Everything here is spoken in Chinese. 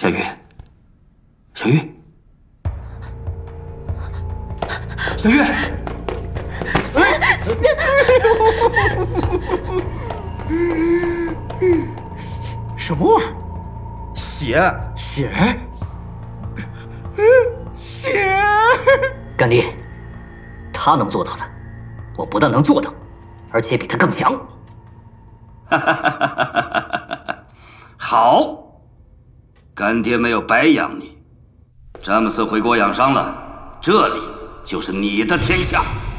小玉，小玉，小玉！ 什么玩意儿？ 血！ 血！ 干爹，他能做到的，我不但能做到，而且比他更强。 好，干爹没有白养你。詹姆斯回国养伤了，这里就是你的天下。